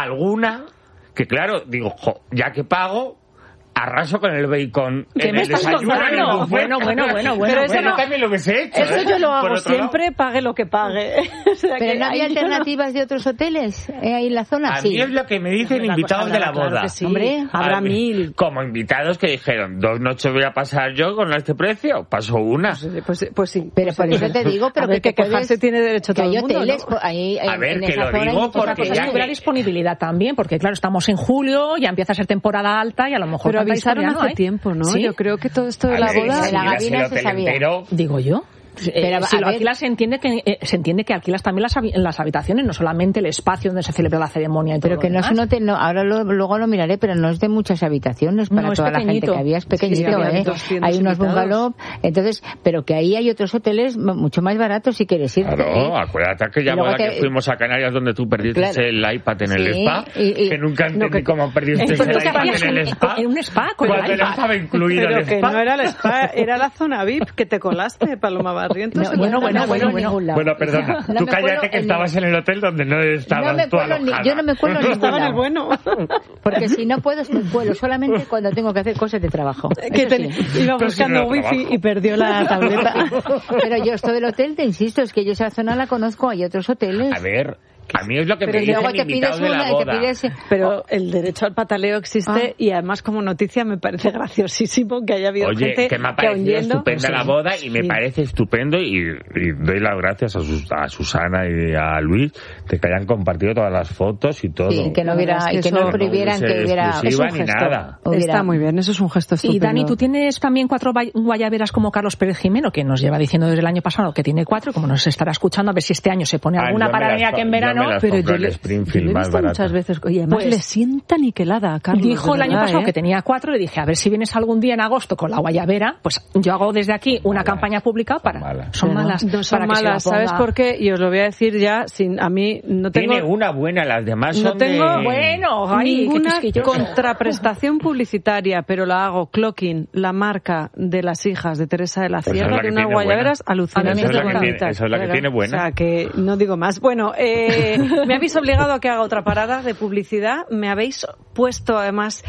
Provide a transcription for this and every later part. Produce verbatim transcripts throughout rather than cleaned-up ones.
alguna que, claro, digo, jo, ya que pago, arraso con el bacon ¿Qué en me el estás desayuno. contando? Bueno, bueno, bueno, bueno. Pero bueno. eso no, también lo hubiese hecho. Eso ¿eh? yo lo hago Por otro siempre, lado, pague lo que pague. O sea, Pero que no había ahí yo alternativas de otros hoteles eh, ahí en la zona. a Sí. mí es lo que me dicen La invitados cosa de la nada, claro boda. que sí. Hombre, habrá A mí, mil. Como invitados que dijeron, dos noches voy a pasar yo con este precio, paso una. Pues, pues, pues sí. Pero por eso te digo, pero a ver, que, que te quejarse puedes- tiene derecho que todo hay el mundo, hoteles ¿no? po- ahí, A en- ver, en que esa lo zona hay digo muchas porque Otra cosa ya es que hubiera que- disponibilidad también, porque claro, estamos en julio, ya empieza a ser temporada alta y a lo mejor Pero tanta avisaron historia no hace hay. tiempo, ¿no? ¿Sí? Yo creo que todo esto de A la ver, boda... de si la miras el Gavina se hotel sabía. entero, Digo yo. Pero, Eh, si a lo ver- alquilas se entiende que eh, se entiende que alquilas también las, habi- las habitaciones, no solamente el espacio donde se celebra la ceremonia y todo Pero lo que no es demás. un hotel, no, ahora lo- luego lo miraré, pero no es de muchas habitaciones para No, es toda la gente pequeñito. que había, es pequeñito, Sí, había ¿eh? doscientos Hay unos invitados. bungalow, entonces, pero que ahí hay otros hoteles m- mucho más baratos si quieres ir. Claro, acuérdate que ya Y luego boda que te- fuimos a Canarias donde tú perdiste Claro. el iPad en el Sí, spa, y- y- que nunca entendí no, que- cómo perdiste Entonces, el ¿qué iPad hacías en el en- spa. en un spa con el cuando no iPad? estaba incluido Pero el que spa. no era el spa, era la zona V I P que te colaste, Paloma Barrientos. No, en bueno, la bueno, zona bueno, V I P. bueno. Bueno, perdona, No tú me cállate cuelo que en estabas en el hotel donde no estabas No me tú cuelo ni- alojada. yo no me cuelo en ningún Estaba en el lado. bueno. Porque si no puedo, me cuelo solamente cuando tengo que hacer cosas de trabajo. Que Eso te- sí. iba Pero si buscando no era wifi trabajo. y perdió la tableta. Pero yo esto del hotel, te insisto, es que yo esa zona la conozco, hay otros hoteles. A ver, a mí es lo que Pero me luego dicen te pides invitados de la una y te boda. pides... Pero el derecho al pataleo existe Ah. y además como noticia me parece graciosísimo que haya habido Oye, gente que me ha que aun parecido yendo... estupenda la boda y me Sí. parece estupendo y, y doy las gracias a, Sus- a Susana y a Luis de que hayan compartido todas las fotos y todo. Sí, que no La hubiera, verdad es y que que no eso- prohibieran no que hubiese hubiera... exclusiva es un ni gesto. nada. Hubiera- Está muy bien, eso es un gesto Y estupendo. Dani, tú tienes también cuatro bay- guayaberas como Carlos Pérez Jimeno, que nos lleva diciendo desde el año pasado que tiene cuatro, como nos estará escuchando, a ver si este año se pone Ah, alguna yo me para las venir aquí co- en yo verano. me las Pero compro yo en le, Springfield yo le he más visto barato. muchas veces, y además Pues- le sienta niquelada a Carlos. Dijo de el año verdad, pasado ¿eh? que tenía cuatro, le dije, a ver si vienes algún día en agosto con la guayabera, pues yo hago desde aquí una Malas. campaña pública para... Son malas. Son malas. No son para que se la malas, ¿sabes ponga. por qué? Y os lo voy a decir ya, sin a mí no tengo... Tiene una buena, las demás No son tengo- de... Bueno, ay, qué ninguna quisquilloso. contraprestación publicitaria, pero la hago Clocking, la marca de las hijas de Teresa de la Pues esa es Sierra, la que de unas tiene guayaberas buena. alucinantes Esa es la de que tiene- bonitas. esa es la que Claro. tiene buena. O sea, que no digo más. Bueno, eh, me habéis obligado a que haga otra parada de publicidad, me habéis puesto además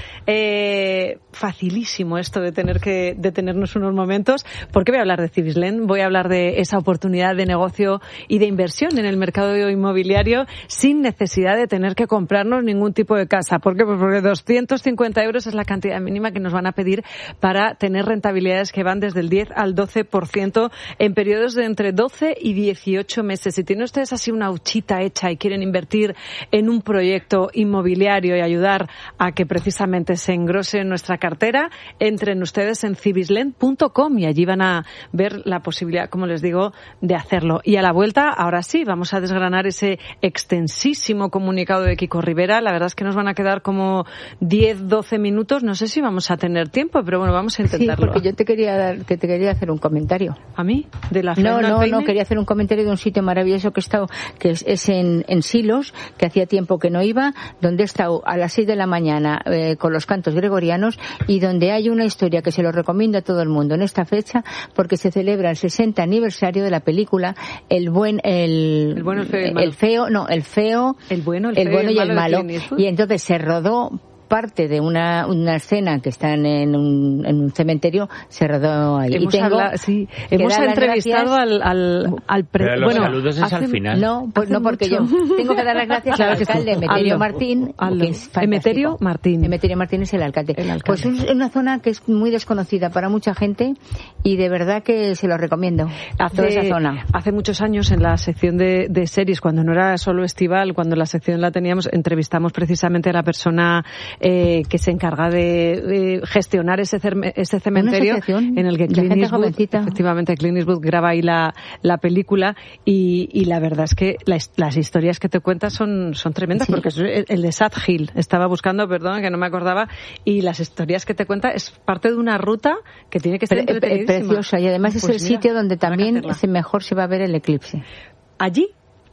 eh, facilísimo esto de tener que detenernos unos momentos, porque voy a hablar de Cibislen, voy a hablar de esa oportunidad de negocio y de inversión en el mercado inmobiliario sin necesidad de tener que comprarnos ningún tipo de casa. ¿Por qué? Pues porque doscientos cincuenta euros es la cantidad mínima que nos van a pedir para tener rentabilidades que van desde el diez al doce por ciento en periodos de entre doce y dieciocho meses. Si tienen ustedes así una huchita hecha y quieren invertir en un proyecto inmobiliario y ayudar a que precisamente se engrose nuestra cartera, entren ustedes en cibislen punto com y allí van a ver la posibilidad, como les digo, de hacerlo. Y a la vuelta, ahora sí, vamos a desgranar ese extensísimo comunicado de Kiko Rivera. La verdad es que nos van a quedar como diez, doce minutos. No sé si vamos a tener tiempo, pero bueno, vamos a Sí, intentarlo. porque yo te quería dar, que te quería hacer un comentario. ¿A mí? ¿De la No, Fernanda no, Peine? no, quería hacer un comentario de un sitio maravilloso que he estado, que es, es en, en Silos, que hacía tiempo que no iba, donde he estado a las seis de la mañana eh, con los cantos gregorianos y donde hay una historia que se lo recomiendo a todo el mundo en esta fecha, porque se celebra el sesenta aniversario de la película El buen, el, El bueno, el feo y el malo. el feo, no, el feo, El bueno, el el feo bueno y y el el malo de malo, Clint Eastwood. y entonces se rodó parte de una, una escena que está en un, en un cementerio, se rodó ahí. Hemos, y tengo hablado- sí, que hemos dar las entrevistado gracias- al, al, al pre- Pero los bueno, saludos es hace- al final. No, pues Hace no, porque mucho. yo tengo que dar las gracias Claro al que sí. alcalde Emeterio Hazlo. Martín, Hazlo. que es fantástico. Emeterio Martín. Emeterio Martín es el alcalde. El alcalde. Pues es una zona que es muy desconocida para mucha gente y de verdad que se lo recomiendo. Toda esa zona. hace muchos años en la sección de, de series, cuando no era solo estival, cuando la sección la teníamos, entrevistamos precisamente a la persona eh, que se encarga de, de gestionar ese, cerme- ese cementerio asociación en el que de Clint gente Eastwood, jovencita. efectivamente Clint Eastwood graba ahí la, la película y, y la verdad es que las, las historias que te cuentas son, son tremendas, Sí. porque es el, el de Sad Hill, estaba buscando, perdón, que no me acordaba, y las historias que te cuenta es parte de una ruta que tiene que ser Pre- pre- entretenidísima. preciosa y además es Pues el mira, sitio donde habrá que también hacerla. se mejor se va a ver el eclipse. Allí,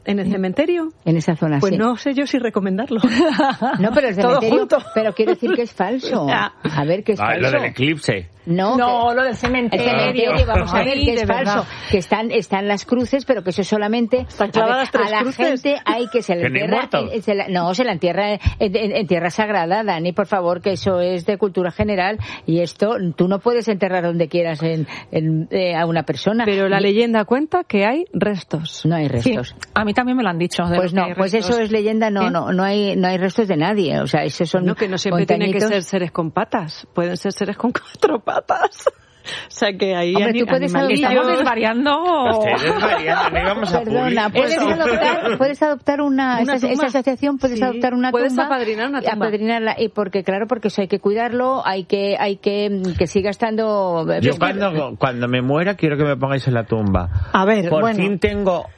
¿En el cementerio? En esa zona, pues sí. no sé yo si recomendarlo. No, pero el cementerio, pero quiero decir que es falso. Ya. A ver, que es Ah, falso. lo del eclipse. No, No, que- lo del cementerio. El cementerio, vamos a ver, Ay, que es de falso. verdad. Que están, están las cruces, pero que eso solamente... Están a, clavadas ver, tres a la cruces. gente hay que se la ¿Que ni entierra... muertos? en- se la- no, se la entierra en, en- en tierra sagrada, Dani, por favor, que eso es de cultura general. Y esto, tú no puedes enterrar donde quieras en, en, eh, a una persona. Pero la Y- leyenda cuenta que hay restos. No hay Sí, restos. a mí también me lo han dicho. de Pues lo que no, hay pues restos. eso es leyenda, no, ¿Sí? no, no hay, no hay restos de nadie. O sea, esos son No, que no siempre tienen que montañitos. ser seres con patas. Pueden ser seres con cuatro patas. O sea que ahí Hombre, ani- tú puedes animalillos. Estamos desvariando. Ustedes varían, no íbamos a Perdona, publicar. puedes adoptar, puedes adoptar una, Una esa, tumba. esa asociación, puedes Sí, adoptar una puedes tumba. apadrinar una y tumba. apadrinarla, y porque, claro, porque eso hay que cuidarlo, hay que, hay que, que siga estando... Yo cuando, cuando me muera quiero que me pongáis en la tumba. A ver, Por bueno. fin tengo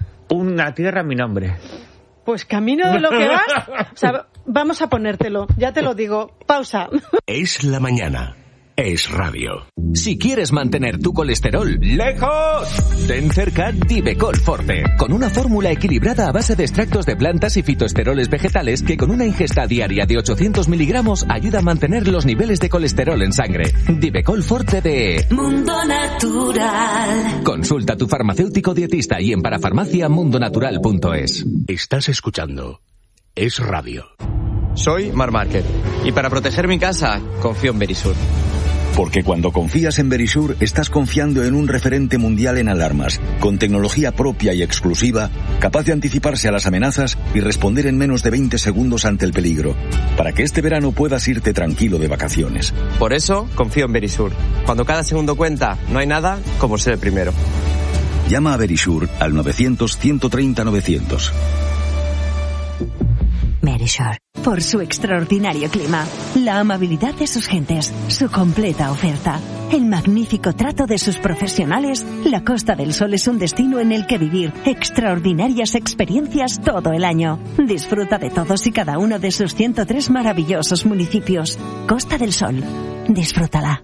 una tierra a mi nombre. Pues camino de lo que vas, o sea, vamos a ponértelo, ya te lo digo. Pausa. Es la mañana. Es radio. Si quieres mantener tu colesterol ¡Lejos! ten cerca Divecol Forte, con una fórmula equilibrada a base de extractos de plantas y fitoesteroles vegetales que con una ingesta diaria de ochocientos miligramos ayuda a mantener los niveles de colesterol en sangre. Divecol Forte de Mundo Natural. Consulta a tu farmacéutico dietista y en parafarmacia mundonatural punto es. Estás escuchando Es radio. Soy Mar Márquez y para proteger mi casa confío en Verisur. Porque cuando confías en Verisur, estás confiando en un referente mundial en alarmas, con tecnología propia y exclusiva, capaz de anticiparse a las amenazas y responder en menos de veinte segundos ante el peligro, para que este verano puedas irte tranquilo de vacaciones. Por eso confío en Verisur. Cuando cada segundo cuenta, no hay nada como ser el primero. Llama a Verisur al novecientos, ciento treinta, novecientos. Verisur. Por su extraordinario clima, la amabilidad de sus gentes, su completa oferta, el magnífico trato de sus profesionales, la Costa del Sol es un destino en el que vivir extraordinarias experiencias todo el año. Disfruta de todos y cada uno de sus ciento tres maravillosos municipios. Costa del Sol. Disfrútala.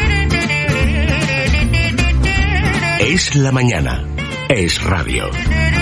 Es la mañana. Es radio.